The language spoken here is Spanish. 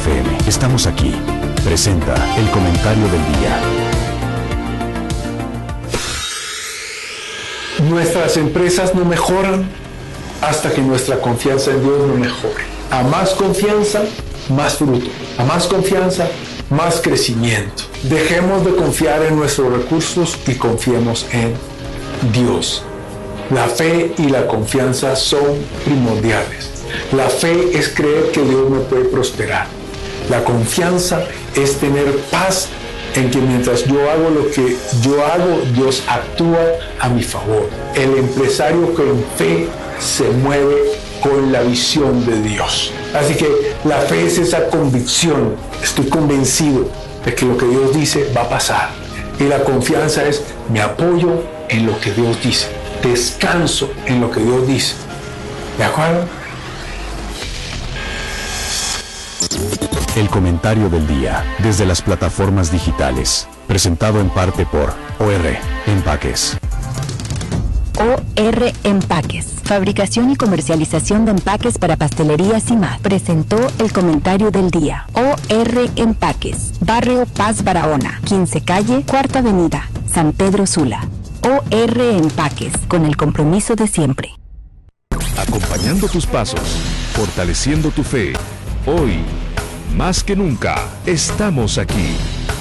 FM. Estamos aquí. Presenta el comentario del día. Nuestras empresas no mejoran hasta que nuestra confianza en Dios no mejore. A más confianza, más fruto. A más confianza, más crecimiento. Dejemos de confiar en nuestros recursos y confiemos en Dios. La fe y la confianza son primordiales. La fe es creer que Dios me puede prosperar. La confianza es tener paz en que mientras yo hago lo que yo hago, Dios actúa a mi favor. El empresario con fe se mueve con la visión de Dios. Así que la fe es esa convicción. Estoy convencido de que lo que Dios dice va a pasar. Y la confianza es me apoyo en lo que Dios dice. Descanso en lo que Dios dice. ¿De acuerdo? El comentario del día desde las plataformas digitales. Presentado en parte por OR Empaques. OR Empaques, fabricación y comercialización de empaques para pastelerías y más. Presentó el comentario del día. OR Empaques, Barrio Paz Barahona, 15 Calle, Cuarta Avenida, San Pedro Sula. OR Empaques, con el compromiso de siempre. Acompañando tus pasos, fortaleciendo tu fe. Hoy, más que nunca, estamos aquí.